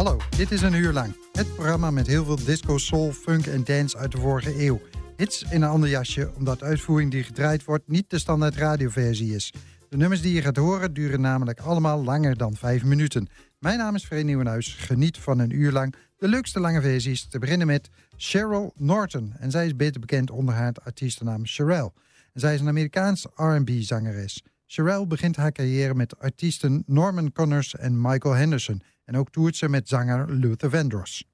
Hallo, dit is Een Uur Lang. Het programma met heel veel disco, soul, funk en dance uit de vorige eeuw. Hits in een ander jasje, omdat de uitvoering die gedraaid wordt niet de standaard radioversie is. De nummers die je gaat horen duren namelijk allemaal langer dan 5 minuten. Mijn naam is Free Nieuwenhuis. Geniet van Een Uur Lang de leukste lange versies. Te beginnen met Cheryl Norton. En zij is beter bekend onder haar artiestennaam Cherrelle. En zij is een Amerikaans R&B-zangeres. Cherrelle begint haar carrière met artiesten Norman Connors en Michael Henderson. En ook toert ze met zanger Luther Vandross.